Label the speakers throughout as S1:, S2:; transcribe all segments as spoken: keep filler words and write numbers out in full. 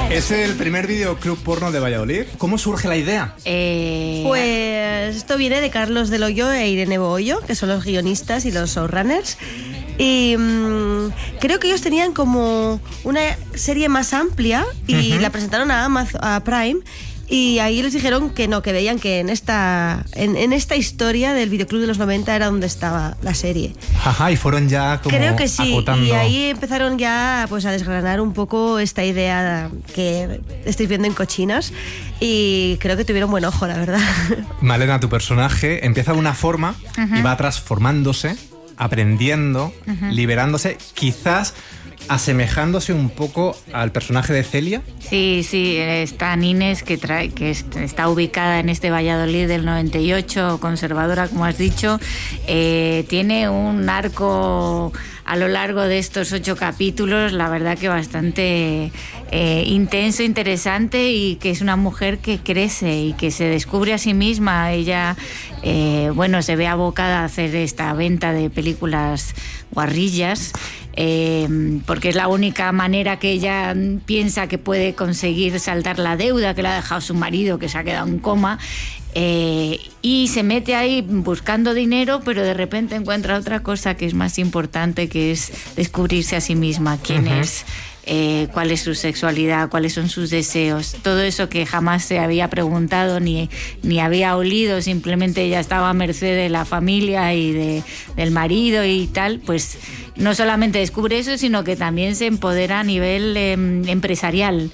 S1: Es el primer videoclub porno de Valladolid. ¿Cómo surge la idea?
S2: Eh...
S3: Pues esto viene de Carlos Del Hoyo e Irene Bohollo, que son los guionistas y los showrunners. Y mmm, creo que ellos tenían como una serie más amplia y uh-huh. la presentaron a Amazon, a Prime. Y ahí les dijeron que no, que veían que en esta en, en esta historia del videoclub de los noventa era donde estaba la serie.
S1: Ajá, y fueron ya como
S3: Creo que sí,
S1: acotando.
S3: Y ahí empezaron ya pues a desgranar un poco esta idea que estáis viendo en Cochinas y creo que tuvieron buen ojo, la verdad.
S1: Malena, tu personaje empieza de una forma uh-huh. y va transformándose, aprendiendo, uh-huh. liberándose, quizás asemejándose un poco al personaje de Celia.
S2: Sí, sí, está Inés, que, trae, que está ubicada en este Valladolid del noventa y ocho, conservadora, como has dicho. Eh, tiene un arco a lo largo de estos ocho capítulos, la verdad que bastante eh, intenso, interesante, y que es una mujer que crece y que se descubre a sí misma. Ella, eh, bueno, se ve abocada a hacer esta venta de películas guarrillas, Eh, porque es la única manera que ella piensa que puede conseguir saldar la deuda que le ha dejado su marido, que se ha quedado en coma, eh, y se mete ahí buscando dinero, pero de repente encuentra otra cosa que es más importante, que es descubrirse a sí misma, quién uh-huh. es, eh, cuál es su sexualidad, cuáles son sus deseos, todo eso que jamás se había preguntado ni, ni había olido, simplemente ella estaba a merced de la familia y de, del marido y tal. Pues no solamente descubre eso, sino que también se empodera a nivel eh, empresarial.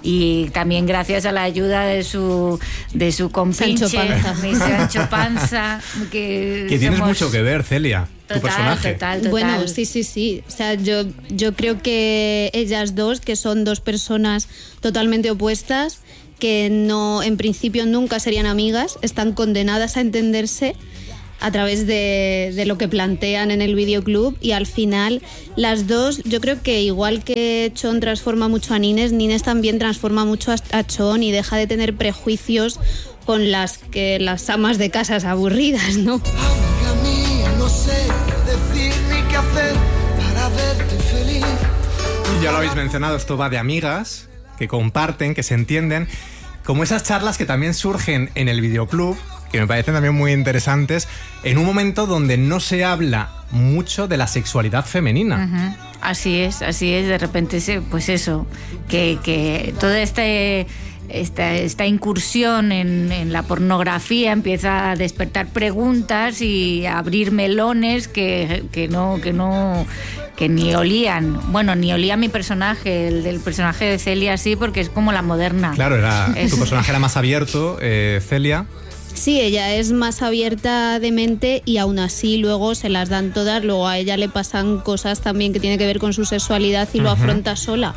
S2: Y también gracias a la ayuda de su de su compinche,
S4: Sancho Panza,
S2: de Sancho Panza, que,
S1: que tienes
S2: somos...
S1: mucho que ver, Celia,
S2: total,
S1: tu personaje.
S2: Total, total.
S4: Bueno, sí, sí, sí. O sea, yo, yo creo que ellas dos, que son dos personas totalmente opuestas, que no, en principio nunca serían amigas, están condenadas a entenderse a través de, de lo que plantean en el videoclub, y al final las dos, yo creo que igual que Chon transforma mucho a Nines, Nines también transforma mucho a, a Chon y deja de tener prejuicios con las que las amas de casas aburridas, ¿no?
S5: Amiga mía, no sé qué decir ni qué hacer para verte feliz.
S1: Ya lo habéis mencionado, esto va de amigas que comparten, que se entienden, como esas charlas que también surgen en el videoclub, que me parecen también muy interesantes, en un momento donde no se habla mucho de la sexualidad femenina.
S2: Uh-huh. Así es, así es, de repente, se, pues eso, que, que toda este, esta, esta incursión en, en la pornografía empieza a despertar preguntas y a abrir melones que, que no... Que no que ni olían, bueno, ni olía mi personaje, el del personaje de Celia, sí, porque es como la moderna.
S1: Claro, era,
S2: es...
S1: tu personaje era más abierto, eh, Celia.
S4: Sí, ella es más abierta de mente y aún así luego se las dan todas, luego a ella le pasan cosas también que tienen que ver con su sexualidad y uh-huh. lo afronta sola.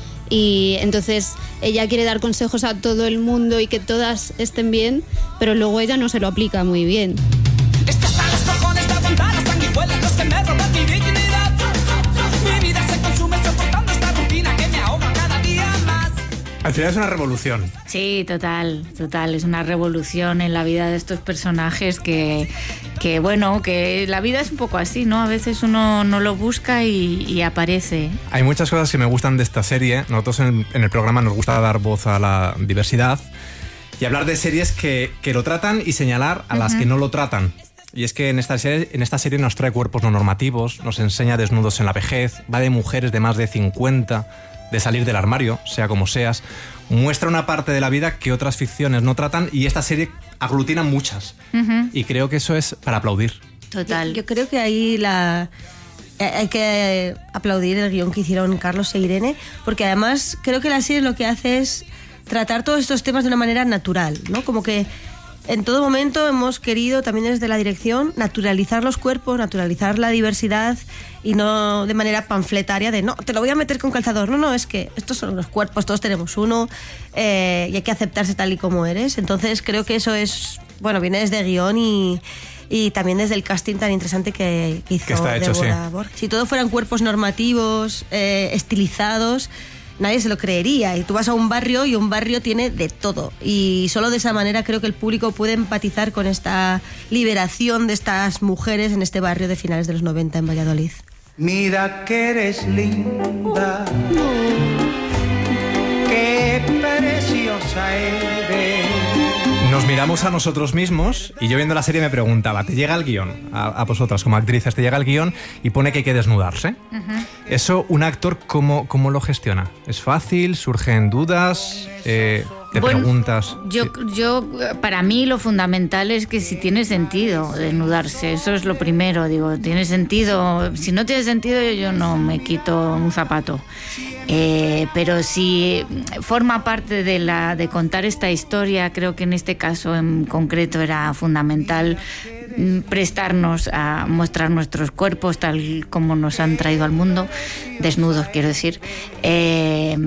S4: Y entonces ella quiere dar consejos a todo el mundo y que todas estén bien, pero luego ella no se lo aplica muy bien.
S5: Estas están los cojones de aguantar las sanguijuelas, los que me roban mi dignidad. Mi vida se consume soportando esta rutina que me ahoga cada día más.
S1: Al final es una revolución.
S2: Sí, total, total. Es una revolución en la vida de estos personajes que, que bueno, que la vida es un poco así, ¿no? A veces uno no lo busca y, y aparece.
S1: Hay muchas cosas que me gustan de esta serie. Nosotros en, en el programa nos gusta dar voz a la diversidad y hablar de series que, que lo tratan y señalar a uh-huh. las que no lo tratan. Y es que en esta, serie, en esta serie nos trae cuerpos no normativos, nos enseña desnudos en la vejez, va de mujeres de más de cincuenta, de salir del armario, sea como seas. Muestra una parte de la vida que otras ficciones no tratan y esta serie aglutina muchas. Uh-huh. Y creo que eso es para aplaudir.
S2: Total.
S3: Yo, yo creo que ahí la... hay que aplaudir el guión que hicieron Carlos e Irene, porque además creo que la serie lo que hace es tratar todos estos temas de una manera natural, ¿no? Como que en todo momento hemos querido, también desde la dirección, naturalizar los cuerpos, naturalizar la diversidad y no de manera panfletaria de no, te lo voy a meter con calzador. No, no, es que estos son los cuerpos, todos tenemos uno eh, y hay que aceptarse tal y como eres. Entonces creo que eso es, bueno, viene desde guión y, y también desde el casting tan interesante que, que hizo
S1: que está hecho,
S3: Débora
S1: sí.
S3: Borg. Si todos fueran cuerpos normativos, eh, estilizados, nadie se lo creería. Y tú vas a un barrio y un barrio tiene de todo. Y solo de esa manera creo que el público puede empatizar con esta liberación de estas mujeres en este barrio de finales de los noventa en Valladolid.
S5: Mira que eres linda, que
S1: Nos miramos a nosotros mismos y yo viendo la serie me preguntaba, te llega el guión, a, a vosotras como actrices, te llega el guión y pone que hay que desnudarse. Uh-huh. Eso, un actor, ¿cómo, cómo lo gestiona? ¿Es fácil? ¿Surgen dudas? Eh, ¿Te
S2: bueno,
S1: preguntas?
S2: Yo, yo, para mí lo fundamental es que si tiene sentido desnudarse, eso es lo primero, digo, tiene sentido, si no tiene sentido yo no me quito un zapato. Eh, pero si forma parte de la de contar esta historia, creo que en este caso en concreto era fundamental prestarnos a mostrar nuestros cuerpos tal como nos han traído al mundo, desnudos quiero decir, eh,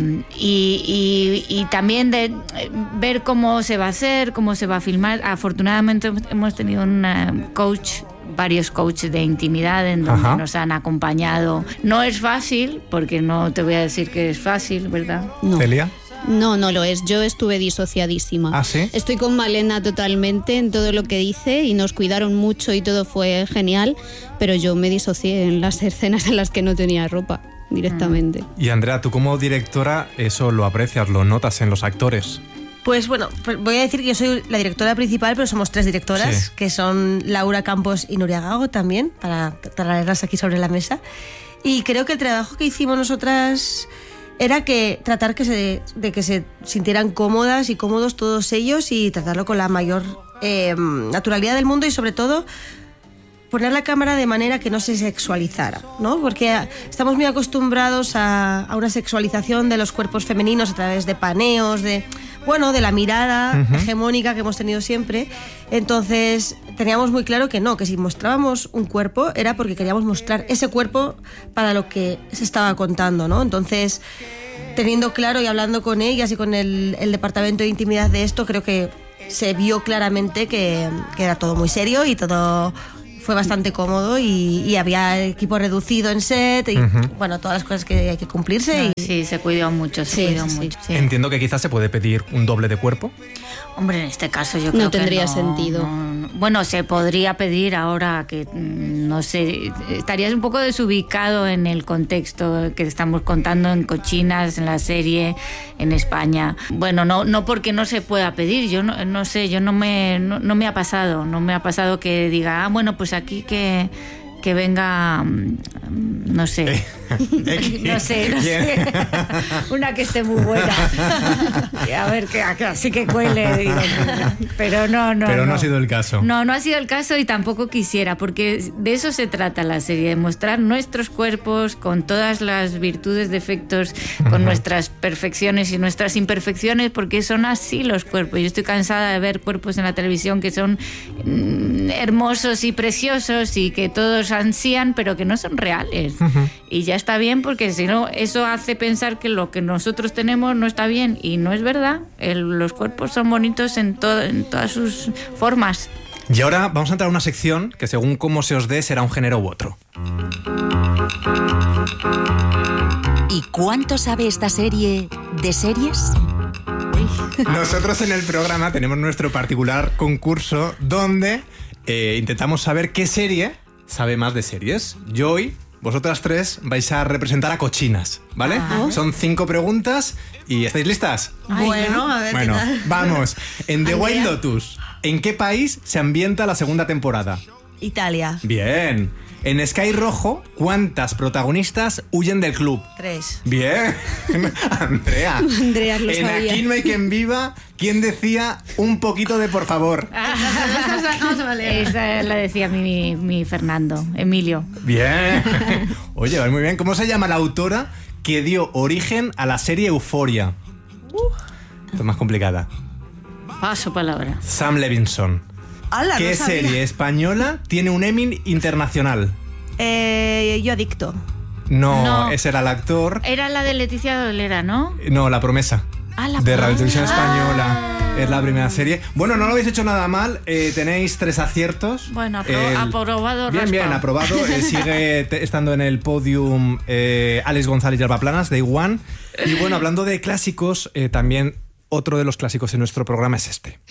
S2: y, y, y también de ver cómo se va a hacer, cómo se va a filmar. Afortunadamente hemos tenido una coach, varios coaches de intimidad en donde Ajá. nos han acompañado. No es fácil, porque no te voy a decir que es fácil, ¿verdad?
S4: No.
S1: ¿Celia?
S4: No, no lo es. Yo estuve disociadísima.
S1: ¿Ah, sí?
S4: Estoy con Malena totalmente en todo lo que dice y nos cuidaron mucho y todo fue genial, pero yo me disocié en las escenas en las que no tenía ropa directamente.
S1: Y Andrea, tú como directora eso lo aprecias, lo notas en los actores.
S3: Pues bueno, voy a decir que yo soy la directora principal, pero somos tres directoras, sí. que son Laura Campos y Nuria Gago también, para traerlas aquí sobre la mesa. Y creo que el trabajo que hicimos nosotras era que tratar que se, de que se sintieran cómodas y cómodos todos ellos y tratarlo con la mayor eh, naturalidad del mundo y sobre todo poner la cámara de manera que no se sexualizara, ¿no? Porque estamos muy acostumbrados a, a una sexualización de los cuerpos femeninos a través de paneos, de, bueno, de la mirada uh-huh. hegemónica que hemos tenido siempre. Entonces teníamos muy claro que no, que si mostrábamos un cuerpo era porque queríamos mostrar ese cuerpo para lo que se estaba contando, ¿no? Entonces, teniendo claro y hablando con ellas y con el, el departamento de intimidad de esto, creo que se vio claramente que, que era todo muy serio y todo fue bastante cómodo y, y había equipo reducido en set y uh-huh. bueno, todas las cosas que hay que cumplirse.
S2: No,
S3: y...
S2: Sí, se cuidó mucho, se
S3: sí,
S2: cuidó
S3: sí,
S2: mucho.
S3: Sí.
S1: Entiendo que quizás se puede pedir un doble de cuerpo.
S2: Hombre, en este caso yo creo
S4: no tendría
S2: que no,
S4: sentido.
S2: No, bueno, se podría pedir ahora que, no sé, estarías un poco desubicado en el contexto que estamos contando en Cochinas, en la serie, en España. Bueno, no, no porque no se pueda pedir, yo no, no sé, yo no me, no, no me ha pasado, no me ha pasado que diga, ah, bueno, pues aquí que... que venga, no sé, no sé, no sé, una que esté muy buena, a ver, que así que cuele, digo, pero no, no.
S1: Pero no,
S2: no
S1: ha sido el caso.
S2: No, no ha sido el caso y tampoco quisiera, porque de eso se trata la serie, de mostrar nuestros cuerpos con todas las virtudes, defectos, con uh-huh. nuestras perfecciones y nuestras imperfecciones, porque son así los cuerpos. Yo estoy cansada de ver cuerpos en la televisión que son mm, hermosos y preciosos y que todos ansían, pero que no son reales. Uh-huh. Y ya está bien, porque si no, eso hace pensar que lo que nosotros tenemos no está bien, y no es verdad. El, los cuerpos son bonitos en, todo, en todas sus formas.
S1: Y ahora vamos a entrar a una sección que según cómo se os dé será un género u otro.
S6: ¿Y cuánto sabe esta serie de series?
S1: Nosotros en el programa tenemos nuestro particular concurso donde eh, intentamos saber qué serie sabe más de series. Yo hoy, vosotras tres, vais a representar a Cochinas, ¿vale? Ah. Son cinco preguntas y ¿estáis listas?
S3: Ay, bueno, a ver.
S1: Bueno,
S3: qué tal.
S1: vamos. En The White Lotus, ¿en qué país se ambienta la segunda temporada?
S3: Italia.
S1: Bien. En Sky Rojo, ¿cuántas protagonistas huyen del club?
S3: Tres.
S1: Bien. Andrea.
S4: Andrea lo
S1: en
S4: sabía.
S1: Aquí no hay quien viva, ¿quién decía un poquito de por favor?
S2: Esa la decía mi, mi Fernando, Emilio.
S1: Bien. Oye, va muy bien. ¿Cómo se llama la autora que dio origen a la serie Euphoria? Uh. Esto es más complicada.
S2: Paso palabra.
S1: Sam Levinson.
S3: Ala,
S1: ¿Qué
S3: no
S1: serie española tiene un Emmy internacional?
S3: Eh, yo adicto.
S1: No,
S2: No.
S1: ese era el actor.
S2: Era la de Leticia Dolera, ¿no?
S1: No, La Promesa.
S2: Ah, La
S1: de
S2: Promesa.
S1: Radio Televisión Española.
S2: Ah.
S1: Es la primera serie. Bueno, no lo habéis hecho nada mal. Eh, tenéis tres aciertos.
S2: Bueno, apro-
S1: El-
S2: aprobado.
S1: Bien, bien,
S2: raspado.
S1: aprobado. Eh, sigue te- estando en el podium eh, Alex González y Alba Planas, Day One. Y bueno, hablando de clásicos, eh, también otro de los clásicos en nuestro programa es este.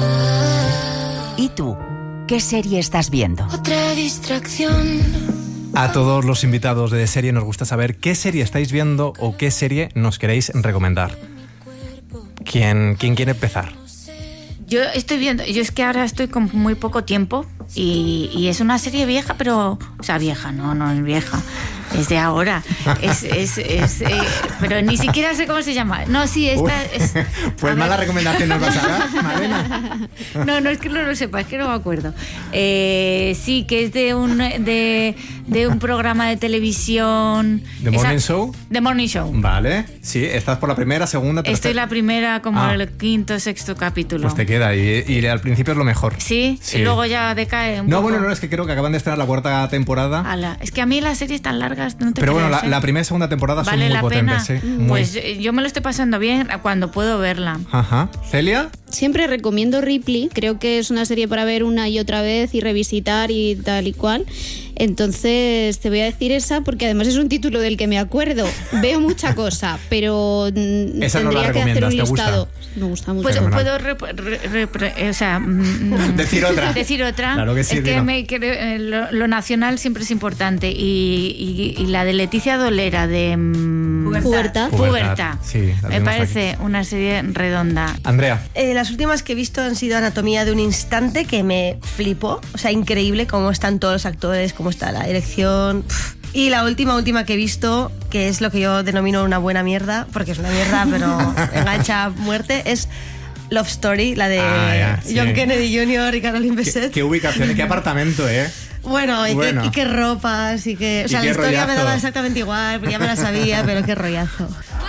S6: ¿Y tú? ¿Qué serie estás viendo?
S7: Otra distracción.
S1: A todos los invitados de serie nos gusta saber qué serie estáis viendo o qué serie nos queréis recomendar. ¿Quién, quién quiere empezar?
S2: Yo estoy viendo, yo es que ahora estoy con muy poco tiempo y, y es una serie vieja, pero, o sea, vieja, no, no es vieja, es de ahora, es, es, es eh, pero ni siquiera sé cómo se llama. No, sí, esta es...
S1: Pues mala recomendación nos vas a dar, Malena.
S2: No, no es que no lo sepa, es que no me acuerdo. Eh, sí, que es de un de, de un programa de televisión.
S1: ¿The Morning Esa, Show?
S2: The Morning Show.
S1: Vale, sí, estás por la primera, segunda, tercera.
S2: Estoy la primera, como
S1: ah.
S2: el quinto, sexto capítulo.
S1: Pues te queda, y, y al principio es lo mejor.
S2: Sí, sí. Y luego ya decae un
S1: No,
S2: poco.
S1: bueno, no, es que creo que acaban de estrenar la cuarta temporada.
S2: Ala, es que a mí las series tan largas no te
S1: Pero
S2: creas,
S1: bueno, la,
S2: ¿eh?
S1: la primera y segunda temporada
S2: ¿Vale
S1: son muy
S2: la
S1: potentes,
S2: pena?
S1: sí. Muy.
S2: Pues yo me lo estoy pasando bien cuando puedo verla.
S1: Ajá. ¿Celia?
S4: Siempre recomiendo Ripley, creo que es una serie para ver una y otra vez y revisitar y tal y cual. Entonces te voy a decir esa porque además es un título del que me acuerdo. Veo mucha cosa, pero
S1: esa
S4: tendría
S1: no
S4: que hacer un
S1: ¿te
S4: listado.
S1: Gusta?
S4: Me gusta mucho.
S2: Pues puedo rep, rep, rep, o sea,
S1: decir otra.
S2: Decir otra.
S1: Claro que sí,
S2: es que, me, que lo, lo nacional siempre es importante y, y, y la de Leticia Dolera de
S4: Pubertad.
S2: Pubertad. Pubertad.
S1: Sí,
S2: me parece aquí. Una serie redonda.
S1: Andrea.
S3: Eh, las últimas que he visto han sido Anatomía de un instante, que me flipó. O sea, increíble cómo están todos los actores, cómo está la dirección. Pff. Y la última, última que he visto, que es lo que yo denomino una buena mierda, porque es una mierda, pero engancha a muerte, es Love Story, la de
S1: ah, ya, sí.
S3: John Kennedy junior y Caroline Bessette.
S1: ¿Qué, qué ubicación, qué apartamento, eh?
S3: Bueno, y,
S1: bueno.
S3: Qué, y qué ropas, y que... O sea,
S1: la
S3: historia
S1: rollazo.
S3: me daba exactamente igual, porque ya me la sabía, pero qué rollazo.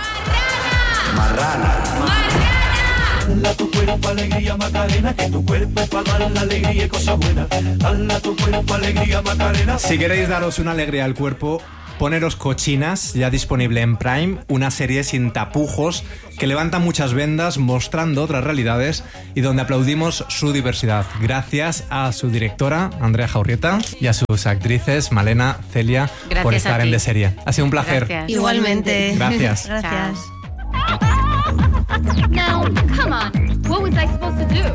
S7: Marrana. Marrana. Dala tu cuerpo alegría Macarena, que tu cuerpo es para dar la alegría y cosas buenas. Dala tu cuerpo alegría Macarena.
S1: Si queréis daros una alegría al cuerpo, poneros Cochinas, ya disponible en Prime, una serie sin tapujos que levanta muchas vendas mostrando otras realidades y donde aplaudimos su diversidad. Gracias a su directora, Andrea Jaurrieta, y a sus actrices, Malena, Celia,
S2: Gracias
S1: por estar en De Serie. Ha sido un placer.
S2: Gracias.
S3: Igualmente.
S1: Gracias.
S3: Gracias.
S8: Now, come on. What was I supposed to do?